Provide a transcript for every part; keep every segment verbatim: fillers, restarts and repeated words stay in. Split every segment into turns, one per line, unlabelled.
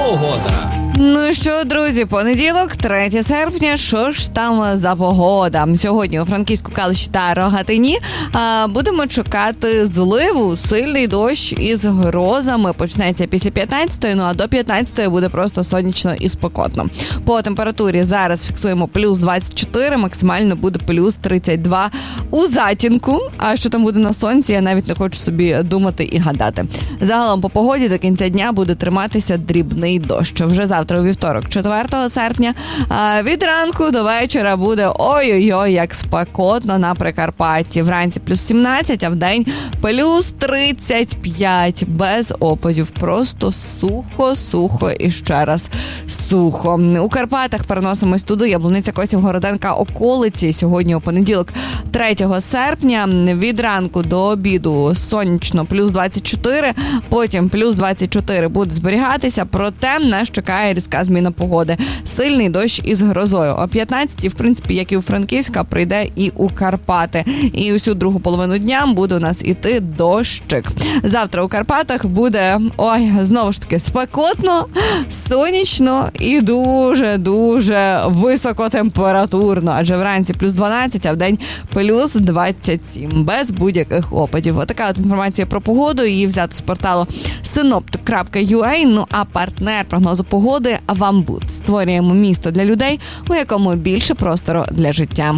Погода.
Ну що, друзі, понеділок, третє серпня, що ж там за погода? Сьогодні у Франківську, Калуші та Рогатині а, будемо чекати зливу, сильний дощ із грозами. Почнеться після п'ятнадцятої, ну а до п'ятнадцятої буде просто сонячно і спекотно. По температурі зараз фіксуємо плюс двадцять чотири, максимально буде плюс тридцять два у затінку. А що там буде на сонці, я навіть не хочу собі думати і гадати. Загалом по погоді до кінця дня буде триматися дрібний дощ. Вже завтра у вівторок, четвертого серпня, від ранку до вечора буде ой-ой-ой, як спекотно на Прикарпатті. Вранці плюс сімнадцять, а вдень плюс тридцять п'ять. Без опадів. Просто сухо, сухо і ще раз сухо. У Карпатах переносимось туди. Яблуниця, Косів, Городенка, околиці. Сьогодні у понеділок, третього серпня, від ранку до обіду сонячно плюс двадцять чотири, потім плюс двадцять чотири буде зберігатися, проте нас чекає різка зміна погоди. Сильний дощ із грозою. О п'ятнадцятій, в принципі, як і у Франківська, прийде і у Карпати. І усю другу половину дня буде у нас іти дощик. Завтра у Карпатах буде, ой, знову ж таки, спекотно, сонячно і дуже-дуже високотемпературно. Адже вранці плюс дванадцять, а вдень плюс двадцять сім. Без будь-яких опадів. Отака от інформація про погоду. Її взято з порталу синоптик крапка ю а. Ну а партнер прогнозу погоди «Вамбут». Створюємо місто для людей, у якому більше простору для життя.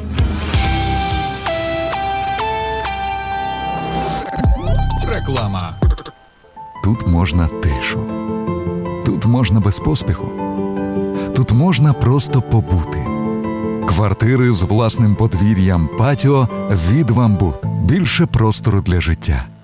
Реклама.
Тут можна тишу. Тут можна без поспіху. Тут можна просто побути. Квартири з власним подвір'ям, патіо від «Вамбут». Більше простору для життя.